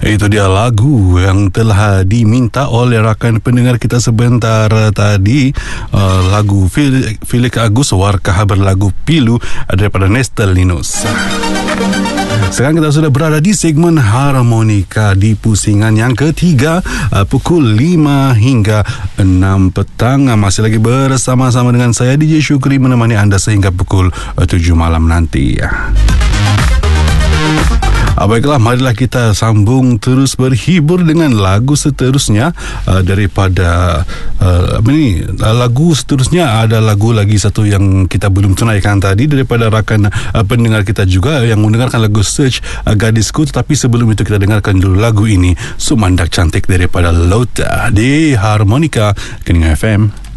Itu dia lagu yang telah diminta oleh rakan pendengar kita sebentar tadi. Lagu Felix Agus Warkah berlagu Pilu daripada Nestor Linus. Sekarang kita sudah berada di segmen Harmonika di pusingan yang ketiga, pukul 5 hingga 6 petang. Masih lagi bersama-sama dengan saya DJ Syukri menemani anda sehingga pukul 7 malam nanti. Baiklah, marilah kita sambung terus berhibur dengan lagu seterusnya daripada lagu seterusnya ada lagu lagi satu yang kita belum tunaikan tadi daripada rakan pendengar kita juga yang mendengarkan lagu Search Gadisku. Tetapi sebelum itu kita dengarkan dulu lagu ini, Sumandak Cantik daripada Lota di Harmonika Kening FM.